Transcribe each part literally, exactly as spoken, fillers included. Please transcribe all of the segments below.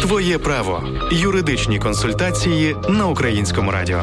Твоє право. Юридичні консультації на Українському радіо.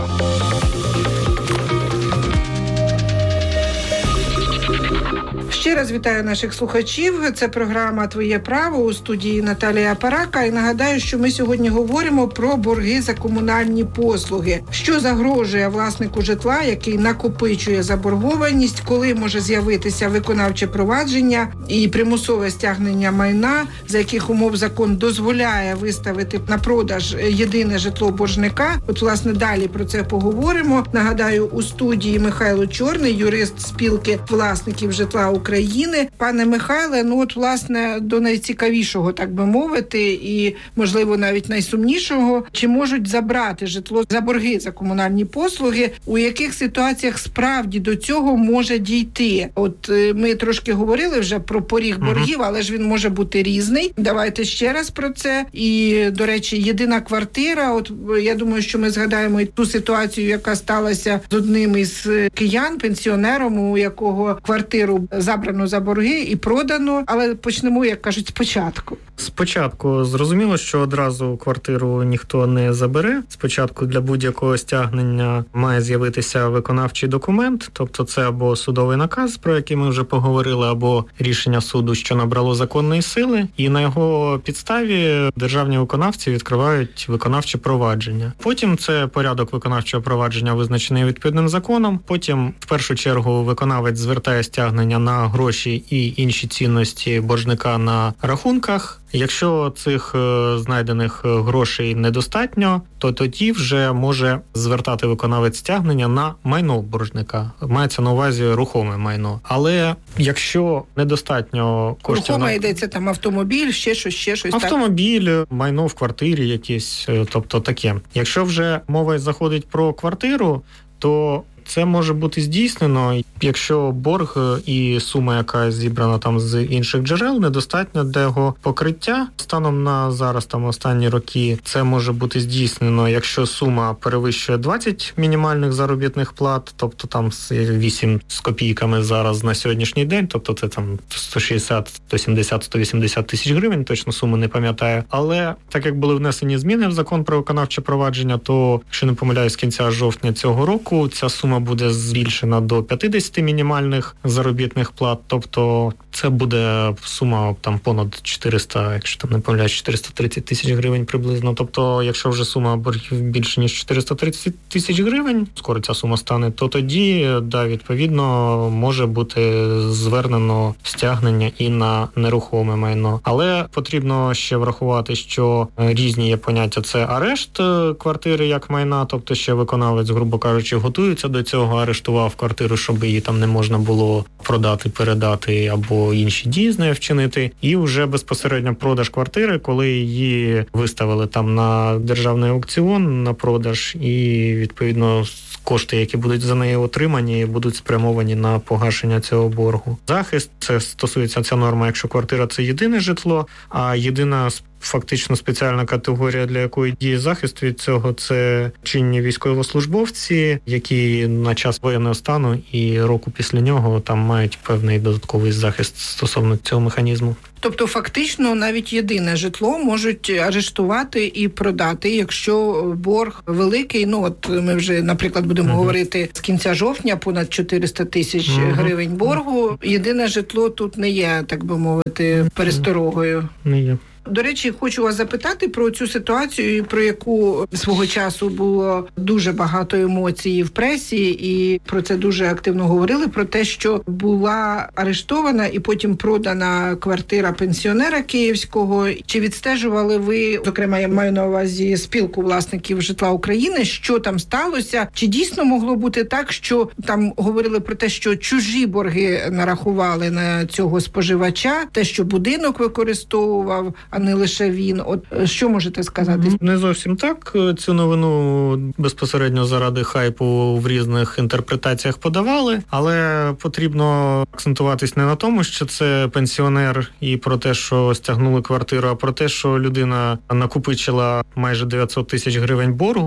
Ще раз вітаю наших слухачів. Це програма «Твоє право», у студії Наталія Парака. І нагадаю, що ми сьогодні говоримо про борги за комунальні послуги. Що загрожує власнику житла, який накопичує заборгованість, коли може з'явитися виконавче провадження і примусове стягнення майна, за яких умов закон дозволяє виставити на продаж єдине житло боржника. От, власне, далі про це поговоримо. Нагадаю, у студії Михайло Чорний, юрист спілки власників житла України. Пане Михайле, ну от, власне, до найцікавішого, так би мовити, і, можливо, навіть найсумнішого, чи можуть забрати житло за борги за комунальні послуги, у яких ситуаціях справді до цього може дійти? От ми трошки говорили вже про поріг боргів, але ж він може бути різний. Давайте ще раз про це. І, до речі, єдина квартира, от я думаю, що ми згадаємо і ту ситуацію, яка сталася з одним із киян, пенсіонером, у якого квартиру забрано за борги і продано, але почнемо, як кажуть, спочатку. Спочатку зрозуміло, що одразу квартиру ніхто не забере. Спочатку для будь-якого стягнення має з'явитися виконавчий документ, тобто це або судовий наказ, про який ми вже поговорили, або рішення суду, що набрало законної сили, і на його підставі державні виконавці відкривають виконавче провадження. Потім це порядок виконавчого провадження визначений відповідним законом. Потім, в першу чергу, виконавець звертає стягнення на гроші і інші цінності боржника на рахунках. Якщо цих е, знайдених грошей недостатньо, то тоді вже може звертати виконавець стягнення на майно боржника. Мається на увазі рухоме майно. Але якщо недостатньо коштів... Рухоме на... йдеться там автомобіль, ще щось, ще щось. Автомобіль, так? майно в квартирі якісь, тобто таке. Якщо вже мова заходить про квартиру, то це може бути здійснено, якщо борг і сума, яка зібрана там з інших джерел, недостатньо для його покриття. Станом на зараз, там останні роки, це може бути здійснено, якщо сума перевищує двадцять мінімальних заробітних плат, тобто там вісім з копійками зараз на сьогоднішній день, тобто це там сто шістдесят, сто сімдесят, сто вісімдесят тисяч гривень, точно суму не пам'ятаю. Але так як були внесені зміни в закон про виконавче провадження, то, якщо не помиляюсь, з кінця жовтня цього року ця сума буде збільшена до п'ятдесят мінімальних заробітних плат, тобто це буде сума там понад чотириста, якщо там не помиляюсь, чотириста тридцять тисяч гривень приблизно. Тобто, якщо вже сума боргів більше ніж чотириста тридцять тисяч гривень, скоро ця сума стане, то тоді, да, відповідно, може бути звернено стягнення і на нерухоме майно. Але потрібно ще врахувати, що різні є поняття. Це арешт квартири як майна, тобто ще виконавець, грубо кажучи, готується до цього, арештував квартиру, щоб її там не можна було продати, передати або інші дії з нею вчинити. І вже безпосередньо продаж квартири, коли її виставили там на державний аукціон на продаж, і відповідно кошти, які будуть за неї отримані, будуть спрямовані на погашення цього боргу. Захист, це стосується ця норма, якщо квартира – це єдине житло, а єдина фактично спеціальна категорія, для якої діє захист від цього, це чинні військовослужбовці, які на час воєнного стану і року після нього там мають певний додатковий захист стосовно цього механізму. Тобто, фактично, навіть єдине житло можуть арештувати і продати, якщо борг великий. Ну, от ми вже, наприклад, будемо uh-huh. говорити з кінця жовтня, понад чотириста тисяч uh-huh. гривень боргу. Єдине житло тут не є, так би мовити, пересторогою. Не є. До речі, хочу вас запитати про цю ситуацію, про яку свого часу було дуже багато емоцій в пресі, і про це дуже активно говорили, про те, що була арештована і потім продана квартира пенсіонера київського. Чи відстежували ви, зокрема, я маю на увазі спілку власників житла України, що там сталося? Чи дійсно могло бути так, що там говорили про те, що чужі борги нарахували на цього споживача, те, що будинок використовував, а не лише він. От що можете сказати? Не зовсім так. Цю новину безпосередньо заради хайпу в різних інтерпретаціях подавали, але потрібно акцентуватись не на тому, що це пенсіонер і про те, що стягнули квартиру, а про те, що людина накопичила майже дев'ятсот тисяч гривень боргу.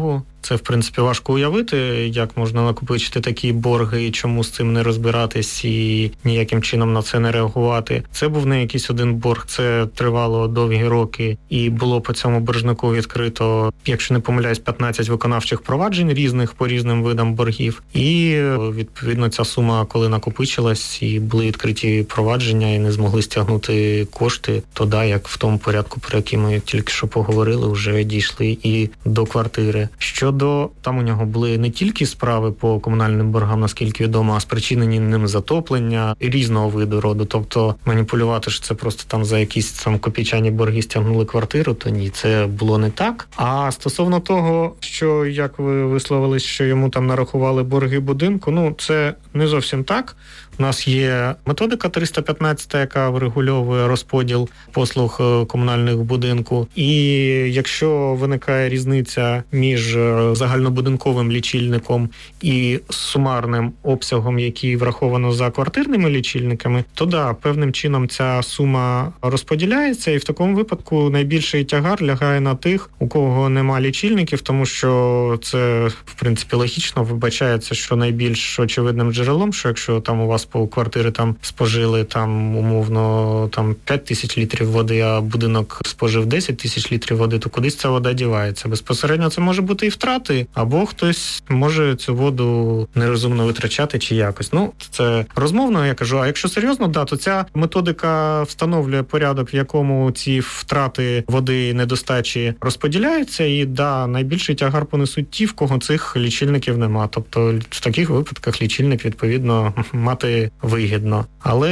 це, в принципі, важко уявити, як можна накопичити такі борги і чому з цим не розбиратись і ніяким чином на це не реагувати. Це був не якийсь один борг, це тривало довгі роки і було по цьому боржнику відкрито, якщо не помиляюсь, п'ятнадцять виконавчих проваджень різних по різним видам боргів. І, відповідно, ця сума, коли накопичилась і були відкриті провадження і не змогли стягнути кошти, то да, як в тому порядку, про який ми тільки що поговорили, вже дійшли і до квартири. Щодо, там у нього були не тільки справи по комунальним боргам, наскільки відомо, а спричинені ним затоплення різного виду роду. Тобто маніпулювати, що це просто там за якісь там копійчані борги стягнули квартиру, то ні, це було не так. А стосовно того, що, як ви висловились, що йому там нарахували борги будинку, ну, це не зовсім так. У нас є методика триста п'ятнадцять, яка врегульовує розподіл послуг комунальних в будинку. І якщо виникає різниця між загальнобудинковим лічильником і сумарним обсягом, який враховано за квартирними лічильниками, то да, певним чином ця сума розподіляється, і в такому випадку найбільший тягар лягає на тих, у кого нема лічильників, тому що це, в принципі, логічно вбачається, що найбільш очевидним джерелом, що якщо там у вас по квартири там спожили там умовно там п'ять тисяч літрів води, а будинок спожив десять тисяч літрів води, то кудись ця вода дівається. Безпосередньо це може бути і втрати, або хтось може цю воду нерозумно витрачати чи якось. Ну, це розмовно, я кажу. А якщо серйозно, да, то ця методика встановлює порядок, в якому ці втрати води недостачі розподіляються, і да, найбільший тягар понесуть ті, в кого цих лічильників нема. Тобто в таких випадках лічильник, відповідно, мати вигідно.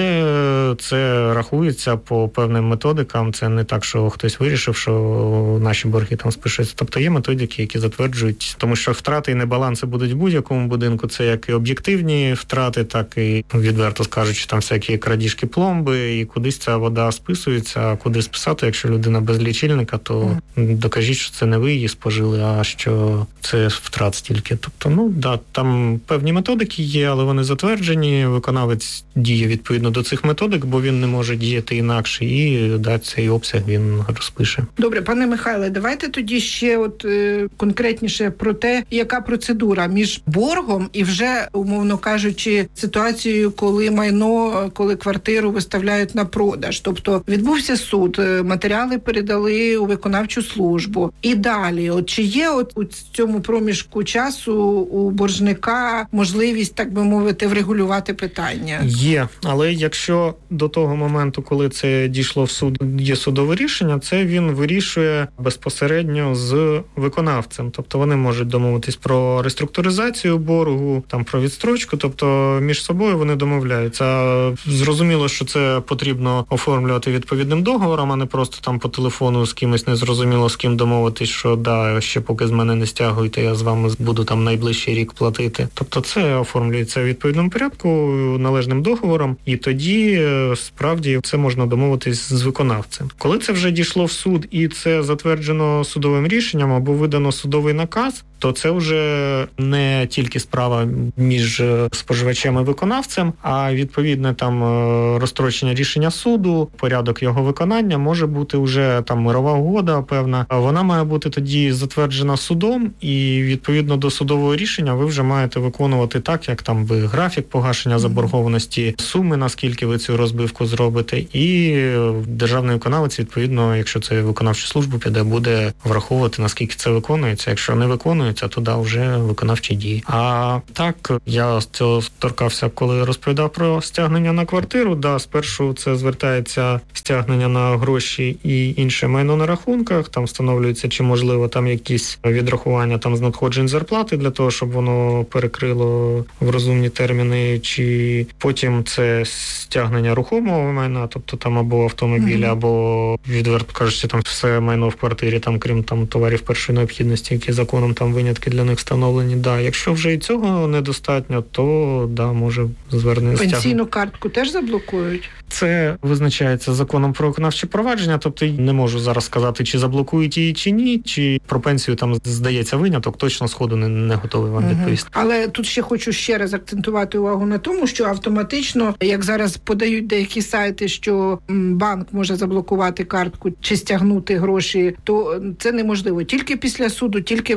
Але це рахується по певним методикам. Це не так, що хтось вирішив, що наші борги там спишуться. Тобто є методики, які затверджують, тому що втрати і небаланси будуть в будь-якому будинку. Це як і об'єктивні втрати, так і, відверто скажучи, там всякі крадіжки пломби, і кудись ця вода списується, а куди списати, якщо людина без лічильника, то докажіть, що це не ви її спожили, а що це втрат стільки. Тобто, ну, да, там певні методики є, але вони затверджені, виконавець діє відповідно до цих методик, бо він не може діяти інакше, і да, цей обсяг він розпише. Добре, пане Михайле, давайте тоді ще от е, конкретніше про те, яка процедура між боргом і вже, умовно кажучи, ситуацією, коли майно, коли квартиру виставляють на продаж. Тобто відбувся суд, матеріали передали у виконавчу службу. І далі, от чи є от у цьому проміжку часу у боржника можливість, так би мовити, врегулювати питання? Є, але якщо до того моменту, коли це дійшло в суд, є судове рішення, це він вирішує безпосередньо з виконавцем. Тобто вони можуть домовитись про реструктуризацію боргу, там про відстрочку, тобто між собою вони домовляються. Зрозуміло, що це потрібно оформлювати відповідним договором, а не просто там по телефону з кимось незрозуміло з ким домовитись, що да, ще поки з мене не стягуєте, я з вами буду там найближчий рік платити. Тобто це оформлюється в відповідному порядку, належним договором, і тоді справді це можна домовитись з виконавцем. Коли це вже дійшло в суд і це затверджено судовим рішенням або видано судовий наказ, то це вже не тільки справа між споживачем і виконавцем, а відповідне там розстрочення рішення суду, порядок його виконання може бути вже там мирова угода певна. Вона має бути тоді затверджена судом, і відповідно до судового рішення ви вже маєте виконувати так, як там ви графік погашення заборгованості, суми, наскільки ви цю розбивку зробите, і державний виконавець, відповідно, якщо це виконавчу службу піде, буде враховувати, наскільки це виконується. Якщо не виконується, то да, вже виконавчі дії. А так, я з цього торкався, коли розповідав про стягнення на квартиру. Да, спершу це звертається стягнення на гроші і інше майно на рахунках, там встановлюється, чи можливо там якісь відрахування там з надходжень зарплати для того, щоб воно перекрило в розумні терміни, чи потім це стягнення рухомого майна, тобто там або автомобіля, mm-hmm. або, відверто кажучи, там все майно в квартирі, там крім там товарів першої необхідності, які законом там винятки для них встановлені. Да, якщо вже і цього недостатньо, то да, може звернення стягнення. Пенсійну картку теж заблокують? Це визначається законом про виконавче провадження, тобто не можу зараз сказати, чи заблокують її, чи ні, чи про пенсію там здається виняток, точно сходу не, не готовий вам угу. відповісти. Але тут ще хочу ще раз акцентувати увагу на тому, що автоматично, як зараз подають деякі сайти, що банк може заблокувати картку чи стягнути гроші, то це неможливо. Тільки після суду, тільки виконавець.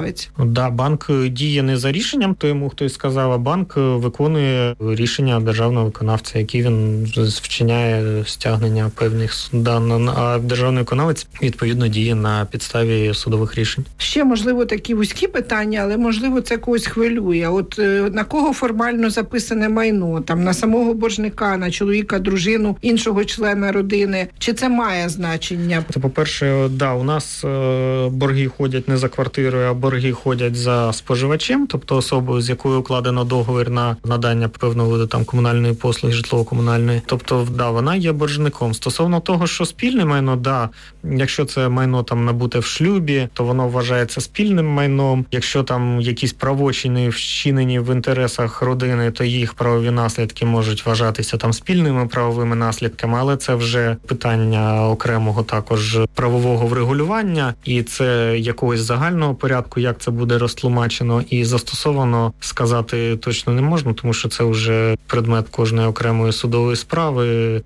виконавець. Да, банк діє не за рішенням, то йому хтось сказав, а банк виконує рішення державного виконавця, який він вчиняє стягнення певних даних, а державний виконавець відповідно діє на підставі судових рішень. Ще, можливо, такі вузькі питання, але, можливо, це когось хвилює. От на кого формально записане майно? Там на самого боржника, на чоловіка, дружину, іншого члена родини? Чи це має значення? Це, по-перше, да, у нас е, борги ходять не за квартирою, а борги ходять за споживачем, тобто особою, з якою укладено договір на надання певного виду там комунальної послуги, житлово-комунальної. Тобто, да, вона є боржником. Стосовно того, що спільне майно, да, якщо це майно там набуте в шлюбі, то воно вважається спільним майном. Якщо там якісь правочини вчинені в інтересах родини, то їх правові наслідки можуть вважатися там спільними правовими наслідками, але це вже питання окремого також правового врегулювання, і це якогось загального порядку, як це буде розтлумачено і застосовано, сказати точно не можна, тому що це вже предмет кожної окремої судової справи,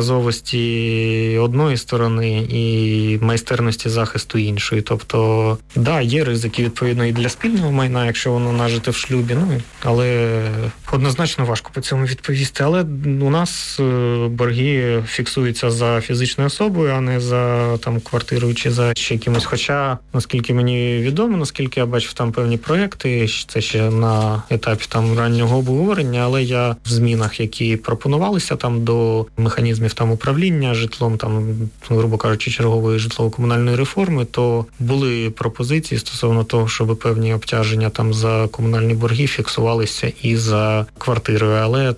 доказовості одної сторони і майстерності захисту іншої. Тобто, да, є ризики, відповідно, і для спільного майна, якщо воно нажите в шлюбі, ну, але однозначно важко по цьому відповісти. Але у нас борги фіксуються за фізичною особою, а не за там квартирою чи за ще якимось. Хоча, наскільки мені відомо, наскільки я бачив там певні проекти, це ще на етапі там раннього обговорення, але я в змінах, які пропонувалися там до механізмів там управління житлом, там, грубо кажучи, чергової житлово-комунальної реформи, то були пропозиції стосовно того, щоб певні обтяження там за комунальні борги фіксувалися і за квартирою, але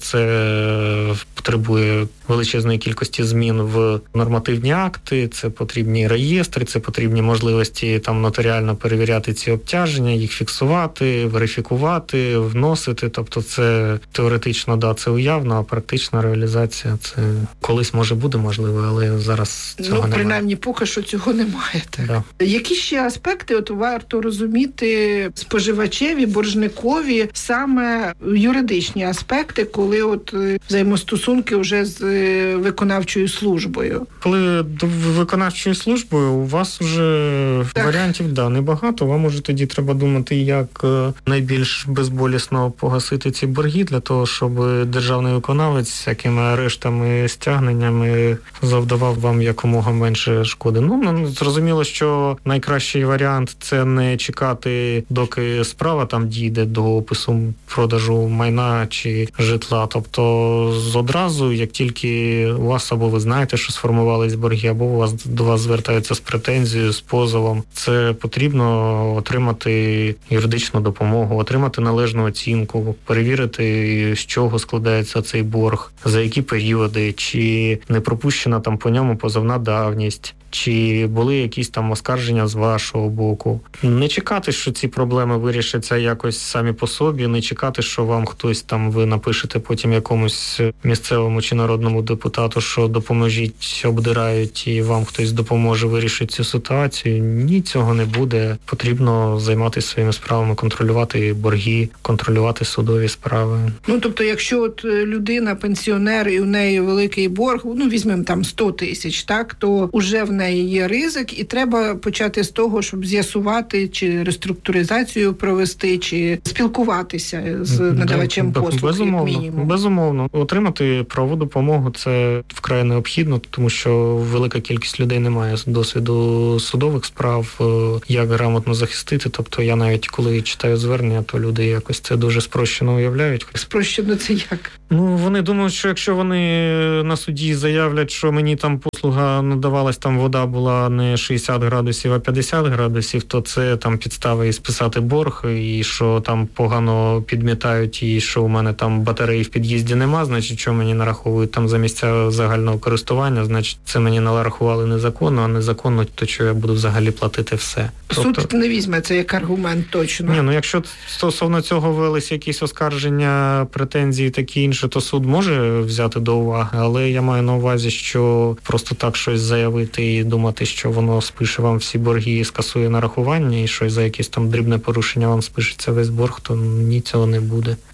це потребує величезної кількості змін в нормативні акти, це потрібні реєстри, це потрібні можливості там нотаріально перевіряти ці обтяження, їх фіксувати, верифікувати, вносити. Тобто це теоретично, да, це уявно, а практична реалізація це колись може буде можливо, але зараз цього немає. Ну, принаймні, поки що цього немає. Так. Да. Які ще аспекти от варто розуміти споживачеві, боржникові, саме юридичні аспекти, коли от взаємостосунки вже з виконавчою службою? Коли до виконавчої служби у вас вже так. варіантів да, небагато, вам уже тоді треба думати, як найбільш безболісно погасити ці борги, для того, щоб державний виконавець всякими арештами, стягненнями завдавав вам якомога менше шкоди. Ну, зрозуміло, що найкращий варіант – це не чекати, доки справа там дійде до опису продажу майна чи житла. Тобто одразу, як тільки у вас або ви знаєте, що сформувались борги, або у вас до вас звертаються з претензією, з позовом, це потрібно отримати юридичну допомогу, отримати належну оцінку, перевірити, з чого складається цей борг, за які періоди, чи не пропущена там по ньому позовна давність, чи були якісь там оскарження з вашого боку. Не чекати, що ці проблеми вирішаться якось самі по собі, не чекати, що вам хтось там, ви напишете потім якомусь місцевому чи народному депутату, що допоможіть, обдирають, і вам хтось допоможе вирішити цю ситуацію. Ні, цього не буде. Потрібно займатися своїми справами, контролювати борги, контролювати судові справи. Ну, тобто, якщо от людина, пенсіонер, і у неї великий борг, ну, візьмемо там сто тисяч, так, то уже в неї є ризик, і треба почати з того, щоб з'ясувати, чи реструктуризацію провести, чи спілкуватися з надавачем послуг, безумовно, як мінімум. Безумовно. Отримати правову допомогу – це вкрай необхідно, тому що велика кількість людей не має досвіду судових справ, як грамотно захистити. Тобто я навіть коли читаю звернення, то люди якось це дуже спрощено уявляють. Спрощено це як? Ну, вони думають, що якщо вони на суді заявлять, що мені там послуга надавалась, там вода була не шістдесят градусів, а п'ятдесят градусів, то це там підстави і списати борг, і що там погано підмітають, і що у мене там батареї в під'їзді нема, значить, що мені нараховують там за місця загального користування, значить, це мені нарахували незаконно, а незаконно, то що я буду взагалі платити все. Суд тобто... не візьме це як аргумент точно. Ні, ну якщо стосовно цього велись якісь оскарження, претензії такі інші, то суд може взяти до уваги, але я маю на увазі, що просто так щось заявити і думати, що воно спише вам всі борги і скасує нарахування, і що за якесь там дрібне порушення вам спишеться весь борг, то ні, цього не буде.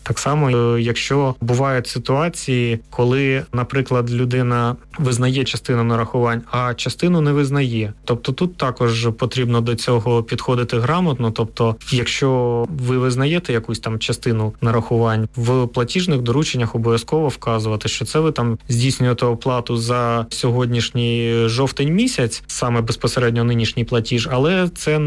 Так само, якщо бувають ситуації, коли, наприклад, людина визнає частину нарахувань, а частину не визнає. Тобто тут також потрібно до цього підходити грамотно. Тобто, якщо ви визнаєте якусь там частину нарахувань, в платіжних дорученнях обов'язково вказувати, що це ви там здійснюєте оплату за сьогоднішній жовтень місяць, саме безпосередньо нинішній платіж, але це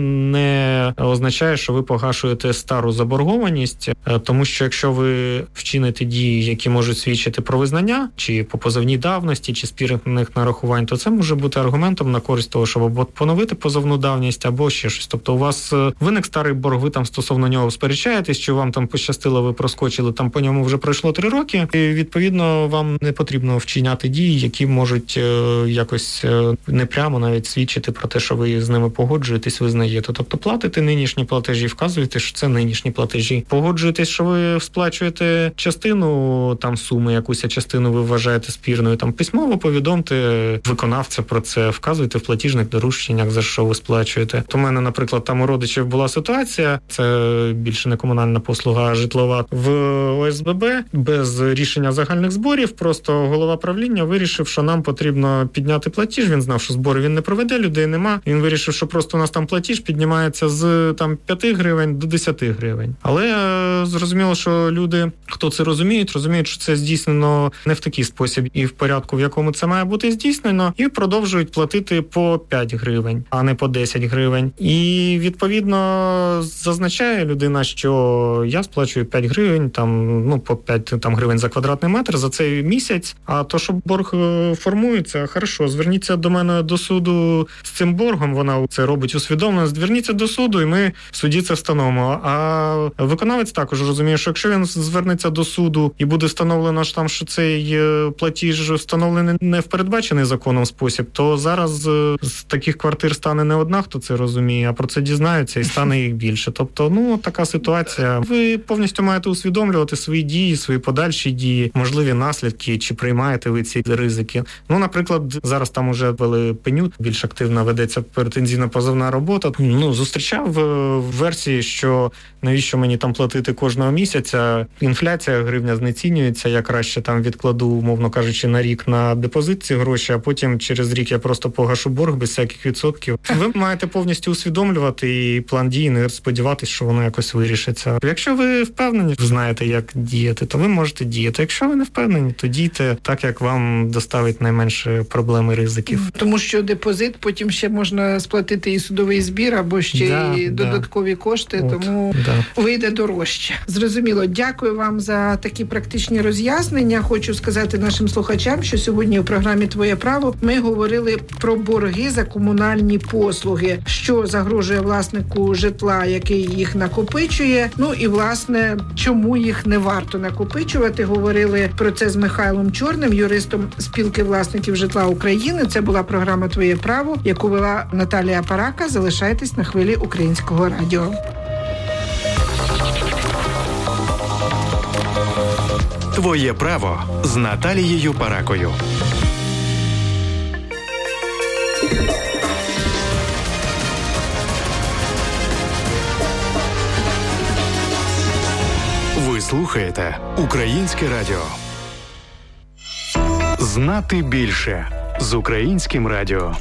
не означає, що ви погашуєте стару заборгованість, тому що якщо ви вчините дії, які можуть свідчити про визнання, чи по позовній давності, чи спірних нарахувань, то це може бути аргументом на користь того, щоб або поновити позовну давність, або ще щось. Тобто у вас виник старий борг, ви там стосовно нього сперечаєтесь, що вам там пощастило, ви проскочили, там по ньому вже пройшло три роки, і відповідно вам не потрібно вчиняти дії, які можуть е, якось е, непрямо навіть свідчити про те, що ви з ними погоджуєтесь, визнаєте. Тобто платите нинішні платежі, вказуєте, що це нинішні платежі. Погоджуєтесь, що ви сплачуєте частину там суми, якусь частину ви вважаєте спірною, там письмово повідомте виконавця про це, вказуйте в платіжних дорученнях, за що ви сплачуєте. То в мене, наприклад, там у родичів була ситуація, це більше не комунальна послуга, а житлова, в О С Б Б без рішення загальних зборів, просто голова правління вирішив, що нам потрібно підняти платіж, він знав, що збори він не проведе, людей нема, він вирішив, що просто у нас там платіж піднімається з там п'яти гривень до десяти гривень. Але зрозуміло, що люди, хто це розуміють, розуміють, що це здійснено не в такий спосіб і в порядку, в якому це має бути здійснено, і продовжують платити по п'ять гривень, а не по десять гривень. І, відповідно, зазначає людина, що я сплачую п'ять гривень, там, ну, по п'ять там, гривень за квадратний метр за цей місяць, а то, що борг формується, хорошо, зверніться до мене до суду з цим боргом, вона це робить усвідомлено, зверніться до суду, і ми в суді це встановимо. А виконавець також розуміє, що якщо він звернеться до суду і буде встановлено, що там, що цей платіж встановлений не в передбачений законом спосіб, то зараз з таких квартир стане не одна, хто це розуміє, а про це дізнаються і стане їх більше. Тобто, ну, така ситуація. Ви повністю маєте усвідомлювати свої дії, свої подальші дії, можливі наслідки, чи приймаєте ви ці ризики. Ну, наприклад, зараз там уже ввели пеню, більш активно ведеться претензійно-позовна робота. Ну, зустрічав версії, що навіщо мені там платити кожного місяця, інфляція, гривня знецінюється, я краще там відкладу, умовно кажучи, на рік на депозит ці гроші, а потім через рік я просто погашу борг без всяких відсотків. Ви маєте повністю усвідомлювати і план дій, не сподіватися, що воно якось вирішиться. Якщо ви впевнені, знаєте, як діяти, то ви можете діяти. Якщо ви не впевнені, то дійте так, як вам доставить найменше проблем і ризиків. Тому що депозит потім ще можна сплатити і судовий збір, або ще да, і да. додаткові кошти, От, тому да. вийде дорожче. Зрозуміло. Дякую вам за такі практичні роз'яснення. Хочу сказати нашим слухачам, що сьогодні у програмі «Твоє право» ми говорили про борги за комунальні послуги, що загрожує власнику житла, який їх накопичує. Ну і, власне, чому їх не варто накопичувати. Говорили про це з Михайлом Чорним, юристом Спілки власників житла України. Це була програма «Твоє право», яку вела Наталія Парака. Залишайтесь на хвилі Українського радіо. «Твоє право» з Наталією Паракою. Ви слухаєте Українське радіо. Знати більше з Українським радіо.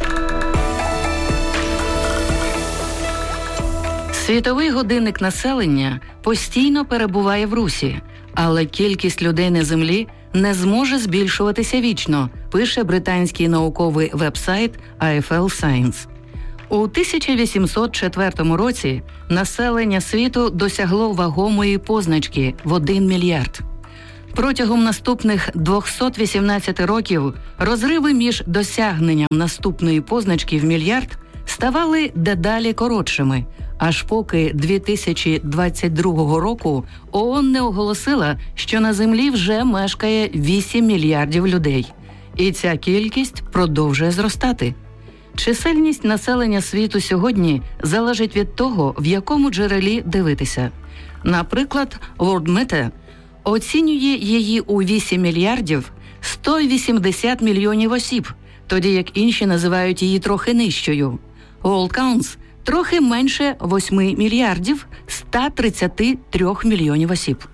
Світовий годинник населення постійно перебуває в русі, але кількість людей на Землі не зможе збільшуватися вічно, пише британський науковий веб-сайт ай еф ел Science. У тисяча вісімсот четвертому році населення світу досягло вагомої позначки в один мільярд. Протягом наступних двісті вісімнадцять років розриви між досягненням наступної позначки в мільярд ставали дедалі коротшими, аж поки дві тисячі двадцять другого року О О Н не оголосила, що на Землі вже мешкає вісім мільярдів людей. І ця кількість продовжує зростати. Чисельність населення світу сьогодні залежить від того, в якому джерелі дивитися. Наприклад, WorldMeter оцінює її у вісім мільярдів сто вісімдесят мільйонів осіб, тоді як інші називають її трохи нижчою. WorldCounts – трохи менше восьми мільярдів ста тридцяти трьох мільйонів осіб.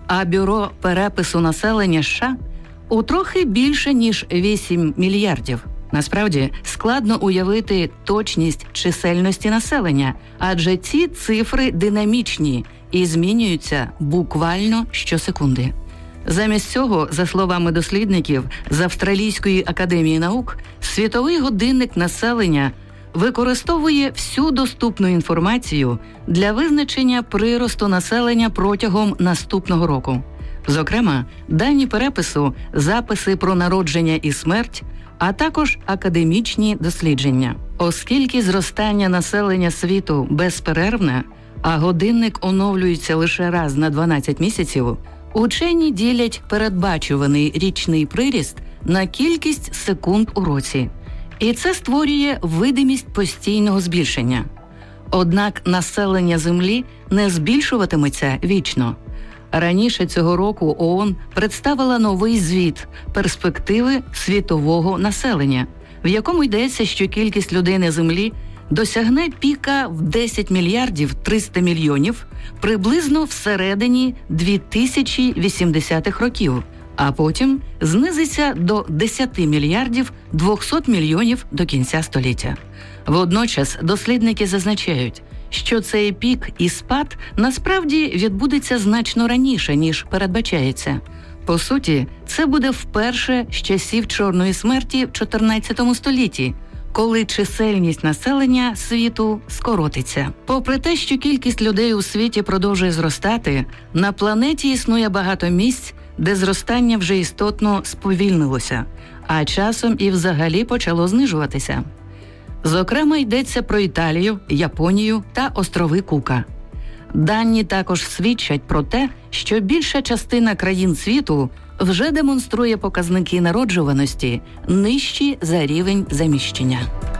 а Бюро перепису населення США у трохи більше, ніж вісім мільярдів. Насправді, складно уявити точність чисельності населення, адже ці цифри динамічні і змінюються буквально щосекунди. Замість цього, за словами дослідників з Австралійської академії наук, світовий годинник населення використовує всю доступну інформацію для визначення приросту населення протягом наступного року. Зокрема, дані перепису, записи про народження і смерть, а також академічні дослідження. Оскільки зростання населення світу безперервне, а годинник оновлюється лише раз на дванадцять місяців, учені ділять передбачуваний річний приріст на кількість секунд у році. І це створює видимість постійного збільшення. Однак населення Землі не збільшуватиметься вічно. Раніше цього року ООН представила новий звіт «Перспективи світового населення», в якому йдеться, що кількість людей на Землі досягне піка в десять мільярдів триста мільйонів приблизно всередині дві тисячі вісімдесятих років, а потім знизиться до десять мільярдів двісті мільйонів до кінця століття. Водночас дослідники зазначають, що цей пік і спад насправді відбудеться значно раніше, ніж передбачається. По суті, це буде вперше з часів Чорної смерті в чотирнадцятому столітті, коли чисельність населення світу скоротиться. Попри те, що кількість людей у світі продовжує зростати, на планеті існує багато місць, де зростання вже істотно сповільнилося, а часом і взагалі почало знижуватися. Зокрема, йдеться про Італію, Японію та острови Кука. Дані також свідчать про те, що більша частина країн світу вже демонструє показники народжуваності нижчі за рівень заміщення.